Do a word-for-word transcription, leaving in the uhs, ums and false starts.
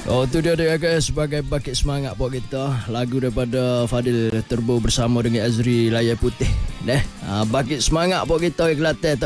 Oh, tu dia dia guys, sebagai bakit semangat buat kita. Lagu daripada Fadil Turbo bersama dengan Azri Layar Putih. Deh, ha, bakit semangat buat kita Kelantan.